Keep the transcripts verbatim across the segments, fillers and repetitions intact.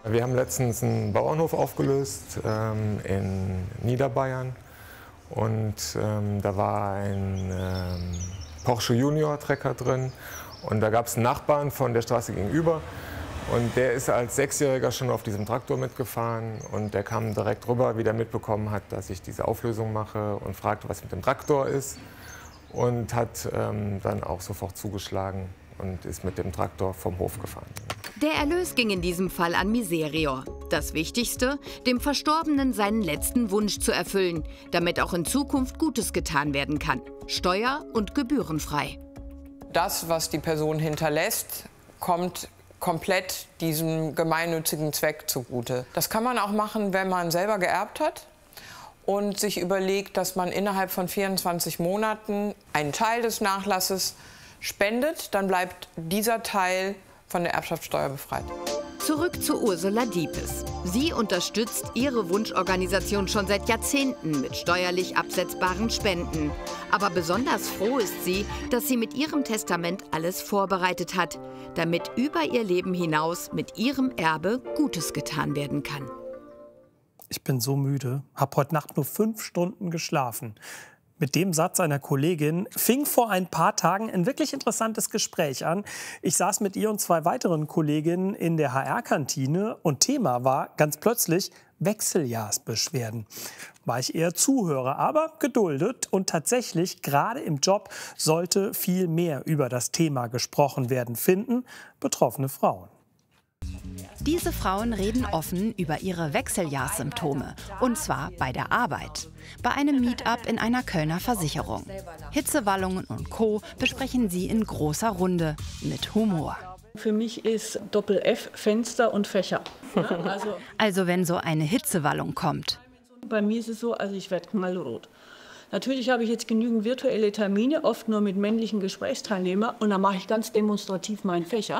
Wir haben letztens einen Bauernhof aufgelöst ähm, in Niederbayern und ähm, da war ein ähm, Porsche Junior Trecker drin und da gab es einen Nachbarn von der Straße gegenüber und der ist als Sechsjähriger schon auf diesem Traktor mitgefahren und der kam direkt rüber, wie der mitbekommen hat, dass ich diese Auflösung mache und fragte, was mit dem Traktor ist und hat ähm, dann auch sofort zugeschlagen und ist mit dem Traktor vom Hof gefahren. Der Erlös ging in diesem Fall an Miserior. Das Wichtigste, dem Verstorbenen seinen letzten Wunsch zu erfüllen, damit auch in Zukunft Gutes getan werden kann. Steuer- und gebührenfrei. Das, was die Person hinterlässt, kommt komplett diesem gemeinnützigen Zweck zugute. Das kann man auch machen, wenn man selber geerbt hat und sich überlegt, dass man innerhalb von vierundzwanzig Monaten einen Teil des Nachlasses spendet. Dann bleibt dieser Teil von der Erbschaftssteuer befreit. Zurück zu Ursula Diepes. Sie unterstützt ihre Wunschorganisation schon seit Jahrzehnten mit steuerlich absetzbaren Spenden. Aber besonders froh ist sie, dass sie mit ihrem Testament alles vorbereitet hat, damit über ihr Leben hinaus mit ihrem Erbe Gutes getan werden kann. Ich bin so müde, habe heute Nacht nur fünf Stunden geschlafen. Mit dem Satz einer Kollegin fing vor ein paar Tagen ein wirklich interessantes Gespräch an. Ich saß mit ihr und zwei weiteren Kolleginnen in der H R-Kantine und Thema war ganz plötzlich Wechseljahrsbeschwerden. War ich eher Zuhörer, aber geduldet und tatsächlich gerade im Job sollte viel mehr über das Thema gesprochen werden, finden betroffene Frauen. Diese Frauen reden offen über ihre Wechseljahrssymptome, und zwar bei der Arbeit. Bei einem Meetup in einer Kölner Versicherung. Hitzewallungen und Co. besprechen sie in großer Runde mit Humor. Für mich ist Doppel-F Fenster und Fächer. Also, also wenn so eine Hitzewallung kommt. Bei mir ist es so, also ich werde knallrot. Natürlich habe ich jetzt genügend virtuelle Termine, oft nur mit männlichen Gesprächsteilnehmern. Und dann mache ich ganz demonstrativ meinen Fächer.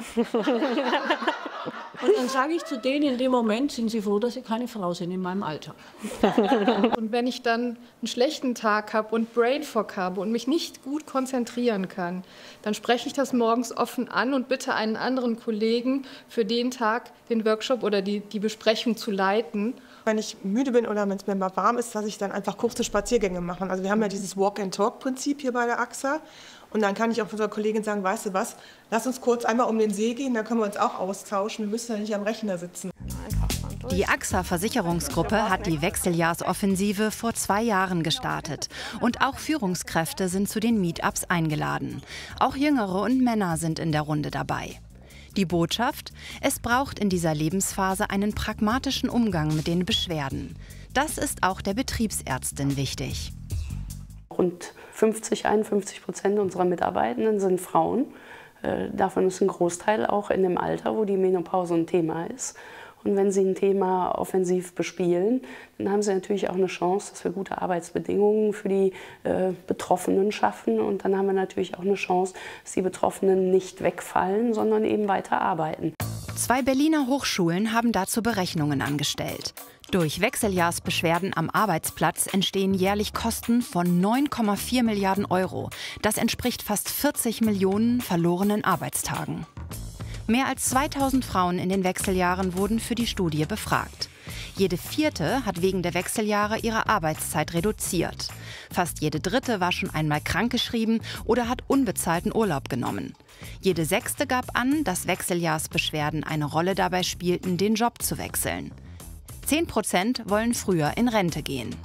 Und dann sage ich zu denen, in dem Moment sind sie froh, dass sie keine Frau sind in meinem Alter. Und wenn ich dann einen schlechten Tag habe und Brainfog habe und mich nicht gut konzentrieren kann, dann spreche ich das morgens offen an und bitte einen anderen Kollegen für den Tag den Workshop oder die, die Besprechung zu leiten. Wenn ich müde bin oder wenn es mir mal warm ist, dass ich dann einfach kurze Spaziergänge mache. Also wir haben ja dieses Walk-and-Talk-Prinzip hier bei der A X A. Und dann kann ich auch unserer Kollegin sagen, weißt du was, lass uns kurz einmal um den See gehen, dann können wir uns auch austauschen. Wir müssen ja nicht am Rechner sitzen. Die A X A-Versicherungsgruppe hat die Wechseljahrsoffensive vor zwei Jahren gestartet. Und auch Führungskräfte sind zu den Meetups eingeladen. Auch Jüngere und Männer sind in der Runde dabei. Die Botschaft: Es braucht in dieser Lebensphase einen pragmatischen Umgang mit den Beschwerden. Das ist auch der Betriebsärztin wichtig. Rund fünfzig, einundfünfzig Prozent unserer Mitarbeitenden sind Frauen. Äh, davon ist ein Großteil auch in dem Alter, wo die Menopause ein Thema ist. Und wenn sie ein Thema offensiv bespielen, dann haben sie natürlich auch eine Chance, dass wir gute Arbeitsbedingungen für die äh, Betroffenen schaffen. Und dann haben wir natürlich auch eine Chance, dass die Betroffenen nicht wegfallen, sondern eben weiter arbeiten. Zwei Berliner Hochschulen haben dazu Berechnungen angestellt. Durch Wechseljahrsbeschwerden am Arbeitsplatz entstehen jährlich Kosten von neun Komma vier Milliarden Euro. Das entspricht fast vierzig Millionen verlorenen Arbeitstagen. Mehr als zweitausend Frauen in den Wechseljahren wurden für die Studie befragt. Jede vierte hat wegen der Wechseljahre ihre Arbeitszeit reduziert. Fast jede dritte war schon einmal krankgeschrieben oder hat unbezahlten Urlaub genommen. Jede sechste gab an, dass Wechseljahrsbeschwerden eine Rolle dabei spielten, den Job zu wechseln. Zehn Prozent wollen früher in Rente gehen.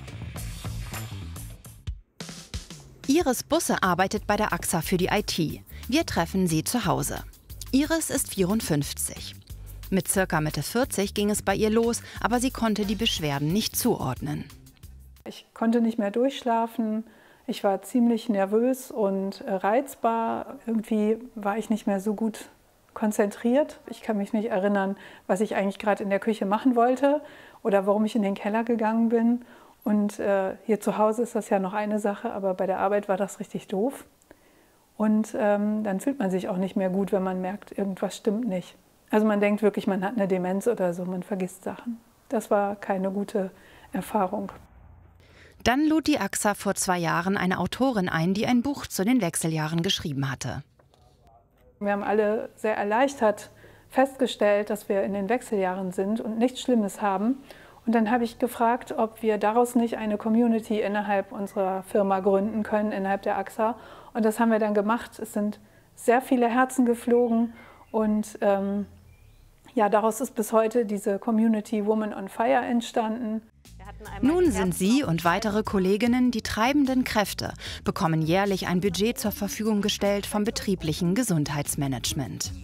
Iris Busse arbeitet bei der A X A für die I T. Wir treffen sie zu Hause. Iris ist vierundfünfzig. Mit circa Mitte vierzig ging es bei ihr los, aber sie konnte die Beschwerden nicht zuordnen. Ich konnte nicht mehr durchschlafen. Ich war ziemlich nervös und reizbar. Irgendwie war ich nicht mehr so gut konzentriert. Ich kann mich nicht erinnern, was ich eigentlich gerade in der Küche machen wollte oder warum ich in den Keller gegangen bin. Und äh, hier zu Hause ist das ja noch eine Sache, aber bei der Arbeit war das richtig doof. Und ähm, dann fühlt man sich auch nicht mehr gut, wenn man merkt, irgendwas stimmt nicht. Also man denkt wirklich, man hat eine Demenz oder so, man vergisst Sachen. Das war keine gute Erfahrung. Dann lud die A X A vor zwei Jahren eine Autorin ein, die ein Buch zu den Wechseljahren geschrieben hatte. Wir haben alle sehr erleichtert festgestellt, dass wir in den Wechseljahren sind und nichts Schlimmes haben. Und dann habe ich gefragt, ob wir daraus nicht eine Community innerhalb unserer Firma gründen können, innerhalb der A X A. Und das haben wir dann gemacht. Es sind sehr viele Herzen geflogen und ähm, ja, daraus ist bis heute diese Community Women on Fire entstanden. Nun sind sie und weitere Kolleginnen die treibenden Kräfte, bekommen jährlich ein Budget zur Verfügung gestellt vom betrieblichen Gesundheitsmanagement.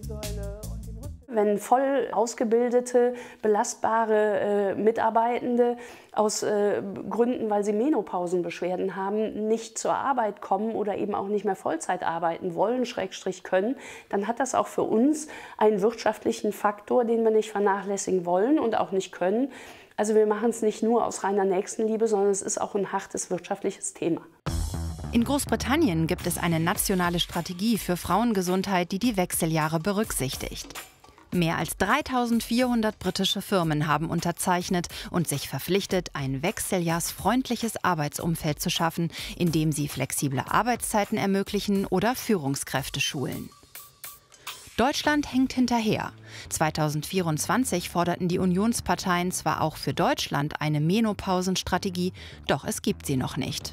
Wenn voll ausgebildete, belastbare äh, Mitarbeitende aus äh, Gründen, weil sie Menopausenbeschwerden haben, nicht zur Arbeit kommen oder eben auch nicht mehr Vollzeit arbeiten wollen, Schrägstrich können, dann hat das auch für uns einen wirtschaftlichen Faktor, den wir nicht vernachlässigen wollen und auch nicht können. Also wir machen es nicht nur aus reiner Nächstenliebe, sondern es ist auch ein hartes wirtschaftliches Thema. In Großbritannien gibt es eine nationale Strategie für Frauengesundheit, die die Wechseljahre berücksichtigt. Mehr als dreitausendvierhundert britische Firmen haben unterzeichnet und sich verpflichtet, ein wechseljahrsfreundliches Arbeitsumfeld zu schaffen, in dem sie flexible Arbeitszeiten ermöglichen oder Führungskräfte schulen. Deutschland hängt hinterher. zweitausendvierundzwanzig forderten die Unionsparteien zwar auch für Deutschland eine Menopausenstrategie, doch es gibt sie noch nicht.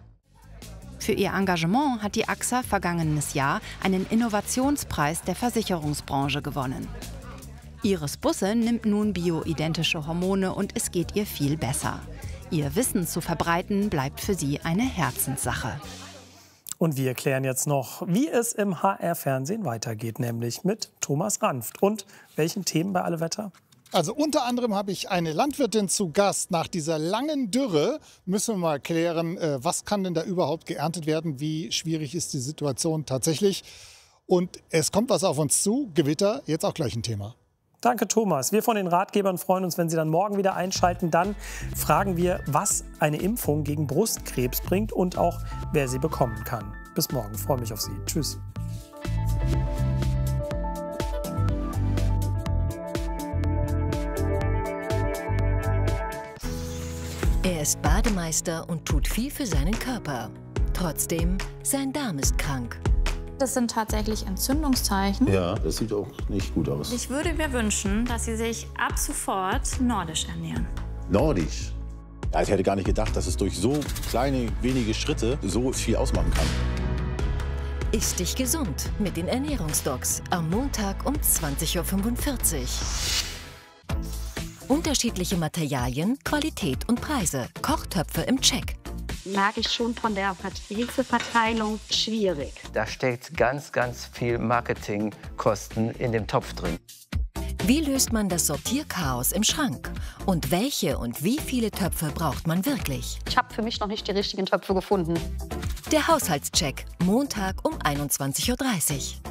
Für ihr Engagement hat die A X A vergangenes Jahr einen Innovationspreis der Versicherungsbranche gewonnen. Iris Busse nimmt nun bioidentische Hormone und es geht ihr viel besser. Ihr Wissen zu verbreiten bleibt für sie eine Herzenssache. Und wir erklären jetzt noch, wie es im H R-Fernsehen weitergeht, nämlich mit Thomas Ranft. Und welchen Themen bei Alle Wetter? Also unter anderem habe ich eine Landwirtin zu Gast. Nach dieser langen Dürre müssen wir mal klären, was kann denn da überhaupt geerntet werden? Wie schwierig ist die Situation tatsächlich? Und es kommt was auf uns zu, Gewitter, jetzt auch gleich ein Thema. Danke, Thomas. Wir von den Ratgebern freuen uns, wenn Sie dann morgen wieder einschalten. Dann fragen wir, was eine Impfung gegen Brustkrebs bringt und auch, wer sie bekommen kann. Bis morgen. Ich freue mich auf Sie. Tschüss. Er ist Bademeister und tut viel für seinen Körper. Trotzdem, sein Darm ist krank. Das sind tatsächlich Entzündungszeichen. Ja, das sieht auch nicht gut aus. Ich würde mir wünschen, dass Sie sich ab sofort nordisch ernähren. Nordisch? Ja, ich hätte gar nicht gedacht, dass es durch so kleine, wenige Schritte so viel ausmachen kann. Iss dich gesund mit den Ernährungsdocs am Montag um zwanzig Uhr fünfundvierzig. Unterschiedliche Materialien, Qualität und Preise. Kochtöpfe im Check. Merke ich schon von der Hilfeverteilung schwierig. Da steckt ganz, ganz viel Marketingkosten in dem Topf drin. Wie löst man das Sortierchaos im Schrank? Und welche und wie viele Töpfe braucht man wirklich? Ich habe für mich noch nicht die richtigen Töpfe gefunden. Der Haushaltscheck, Montag um einundzwanzig Uhr dreißig.